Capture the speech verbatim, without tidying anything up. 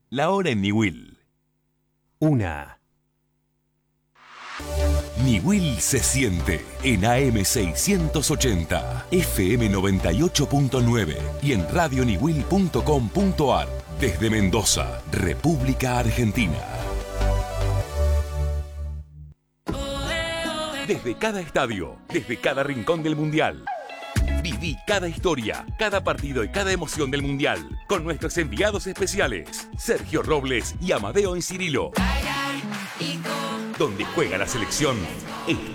La hora en Niwil. Una. Niwil se siente en A M seiscientos ochenta, F M noventa y ocho punto nueve y en radio niwil punto com punto ar. Desde Mendoza, República Argentina. Desde cada estadio, desde cada rincón del Mundial. Viví cada historia, cada partido y cada emoción del Mundial con nuestros enviados especiales, Sergio Robles y Amadeo Encirilo. Donde juega la selección, está